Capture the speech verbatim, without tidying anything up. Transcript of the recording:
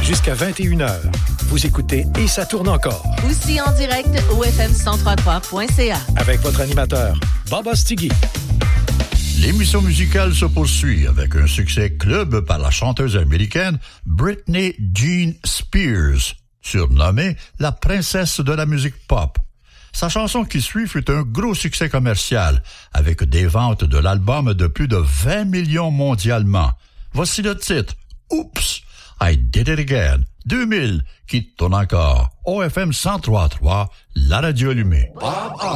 Jusqu'à vingt et une heures. Vous écoutez Et ça tourne encore. Aussi en direct au F M cent trois point trois point C A. Avec votre animateur, Bob Ostigui. L'émission musicale se poursuit avec un succès club par la chanteuse américaine Britney Jean Spears, surnommée la princesse de la musique pop. Sa chanson qui suit fut un gros succès commercial, avec des ventes de l'album de plus de vingt millions mondialement. Voici le titre, Oops, I Did It Again, deux mille, qui tourne encore. O F M cent trois point trois, la radio allumée.